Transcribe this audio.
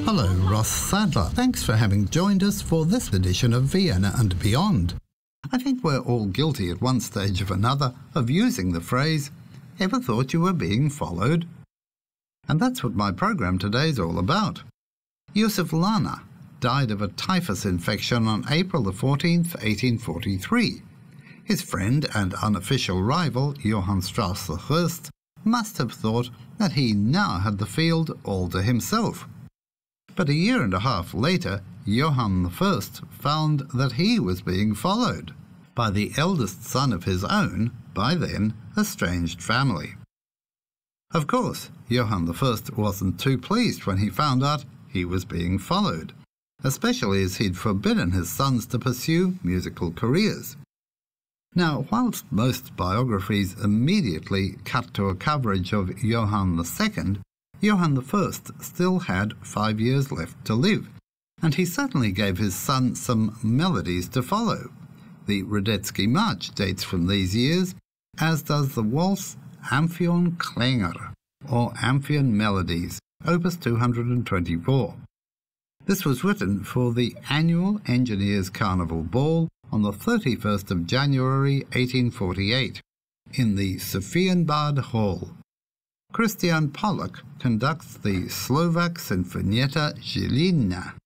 Hello, Ross Sadler. Thanks for having joined us for this edition of Vienna and Beyond. I think we're all guilty at one stage or another of using the phrase, "Ever thought you were being followed?" And that's what my program today is all about. Yusuf Lana died of a typhus infection on April the 14th, 1843. His friend and unofficial rival, Johann Strauss I, must have thought that he now had the field all to himself. But a year and a half later, Johann I found that he was being followed by the eldest son of his own, by then estranged family. Of course, Johann I wasn't too pleased when he found out he was being followed, especially as he'd forbidden his sons to pursue musical careers. Now, whilst most biographies immediately cut to a coverage of Johann II, Johann I still had 5 years left to live, and he certainly gave his son some melodies to follow. The Radetzky March dates from these years, as does the waltz Amphion Klänge, or Amphion Melodies, opus 224. This was written for the annual Engineers Carnival Ball on the 31st of January 1848 in the Sophienbad Hall. Christian Pollack conducts the Slovak Sinfonietta Žilina.